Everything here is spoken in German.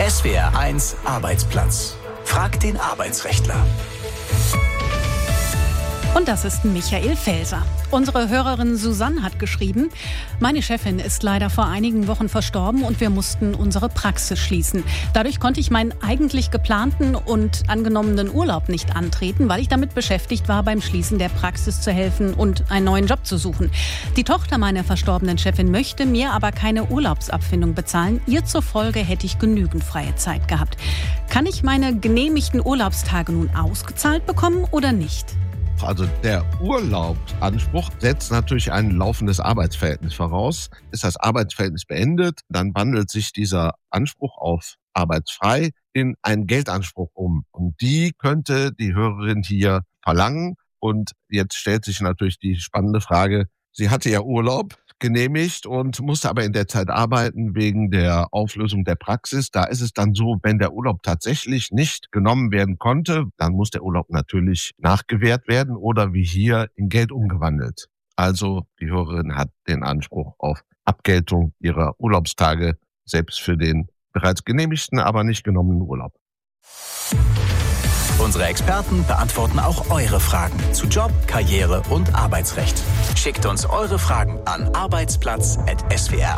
SWR1 Arbeitsplatz. Frag den Arbeitsrechtler. Und das ist Michael Felser. Unsere Hörerin Susanne hat geschrieben: Meine Chefin ist leider vor einigen Wochen verstorben und wir mussten unsere Praxis schließen. Dadurch konnte ich meinen eigentlich geplanten und angenommenen Urlaub nicht antreten, weil ich damit beschäftigt war, beim Schließen der Praxis zu helfen und einen neuen Job zu suchen. Die Tochter meiner verstorbenen Chefin möchte mir aber keine Urlaubsabfindung bezahlen. Ihr zufolge hätte ich genügend freie Zeit gehabt. Kann ich meine genehmigten Urlaubstage nun ausgezahlt bekommen oder nicht? Also der Urlaubsanspruch setzt natürlich ein laufendes Arbeitsverhältnis voraus. Ist das Arbeitsverhältnis beendet, dann wandelt sich dieser Anspruch auf arbeitsfrei in einen Geldanspruch um. Und die könnte die Hörerin hier verlangen. Und jetzt stellt sich natürlich die spannende Frage: Sie hatte ja Urlaub genehmigt und musste aber in der Zeit arbeiten wegen der Auflösung der Praxis. Da ist es dann so, wenn der Urlaub tatsächlich nicht genommen werden konnte, dann muss der Urlaub natürlich nachgewährt werden oder wie hier in Geld umgewandelt. Also die Hörerin hat den Anspruch auf Abgeltung ihrer Urlaubstage, selbst für den bereits genehmigten, aber nicht genommenen Urlaub. Unsere Experten beantworten auch eure Fragen zu Job, Karriere und Arbeitsrecht. Schickt uns eure Fragen an arbeitsplatz@swr1.de.